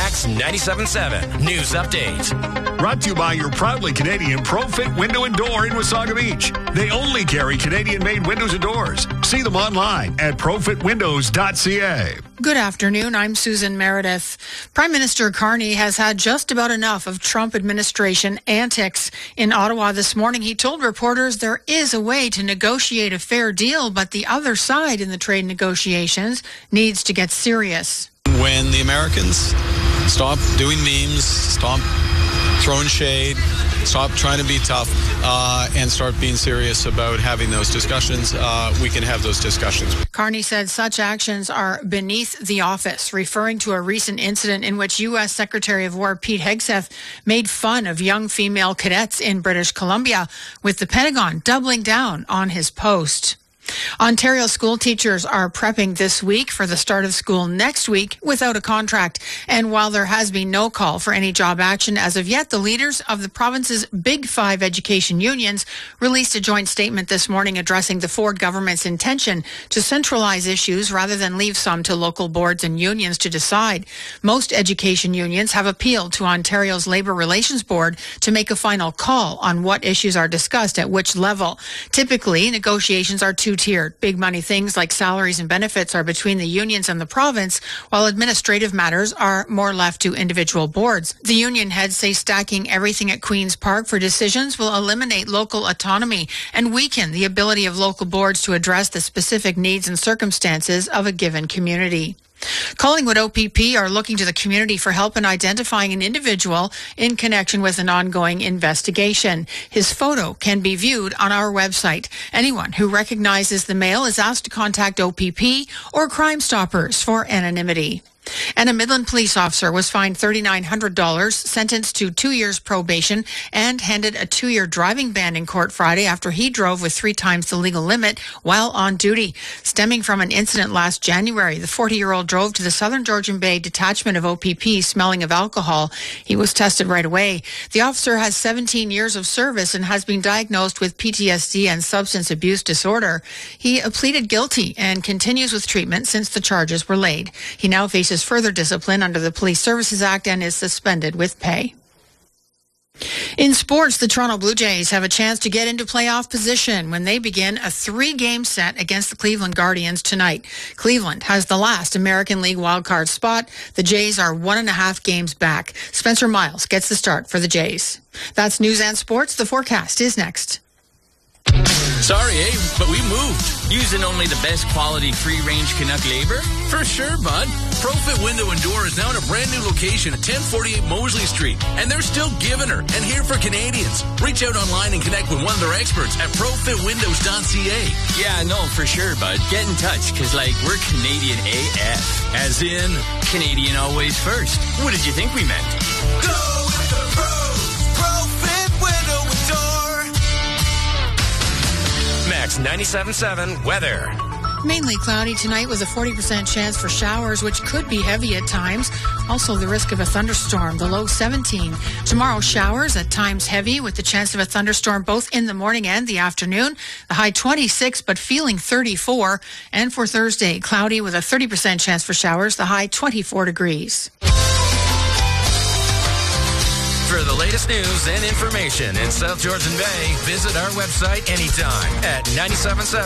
Max 97.7 News Update. Brought to you by your proudly Canadian ProFit Window and Door in Wasaga Beach. They only carry Canadian-made windows and doors. See them online at profitwindows.ca. Good afternoon. I'm Susan Meredith. Prime Minister Carney has had just about enough of Trump administration antics. In Ottawa this morning, he told reporters there is a way to negotiate a fair deal, but the other side in the trade negotiations needs to get serious. When the Americans stop doing memes, stop throwing shade, stop trying to be tough, and start being serious about having those discussions, we can have those discussions. Carney said such actions are beneath the office, referring to a recent incident in which U.S. Secretary of War Pete Hegseth made fun of young female cadets in British Columbia, with the Pentagon doubling down on his post. Ontario school teachers are prepping this week for the start of school next week without a contract. And while there has been no call for any job action as of yet, the leaders of the province's Big Five education unions released a joint statement this morning addressing the Ford government's intention to centralize issues rather than leave some to local boards and unions to decide. Most education unions have appealed to Ontario's Labour Relations Board to make a final call on what issues are discussed at which level. Typically, negotiations are two-tiered. Big money things like salaries and benefits are between the unions and the province, while administrative matters are more left to individual boards. The union heads say stacking everything at Queen's Park for decisions will eliminate local autonomy and weaken the ability of local boards to address the specific needs and circumstances of a given community. Collingwood OPP are looking to the community for help in identifying an individual in connection with an ongoing investigation. His photo can be viewed on our website. Anyone who recognizes the male is asked to contact OPP or Crime Stoppers for anonymity. And a Midland police officer was fined $3,900, sentenced to 2 years probation, and handed a 2-year driving ban in court Friday after he drove with 3 times the legal limit while on duty. Stemming from an incident last January, the 40-year-old drove to the Southern Georgian Bay detachment of OPP smelling of alcohol. He was tested right away. The officer has 17 years of service and has been diagnosed with PTSD and substance abuse disorder. He pleaded guilty and continues with treatment since the charges were laid. He now faces further discipline under the Police Services Act and is suspended with pay. In sports, the Toronto Blue Jays have a chance to get into playoff position when they begin a 3-game set against the Cleveland Guardians tonight. Cleveland has the last American League wildcard spot. The Jays are 1.5 games back. Spencer Miles gets the start for the Jays. That's news and sports. The forecast is next. Sorry, but we moved. Using only the best quality free-range Canuck labor? For sure, bud. ProFit Window and Door is now in a brand new location at 1048 Moseley Street, and they're still giving her and here for Canadians. Reach out online and connect with one of their experts at profitwindows.ca. Yeah, no, for sure, bud. Get in touch, because, we're Canadian AF. As in, Canadian always first. What did you think we meant? Go with the pros. ProFit Window and Door. Max 97.7 weather. Mainly cloudy tonight with a 40% chance for showers, which could be heavy at times. Also the risk of a thunderstorm, the low 17. Tomorrow, showers, at times heavy, with the chance of a thunderstorm both in the morning and the afternoon. The high 26, but feeling 34. And for Thursday, cloudy with a 30% chance for showers, the high 24 degrees. For the latest news and information in South Georgian Bay, visit our website anytime at 97.7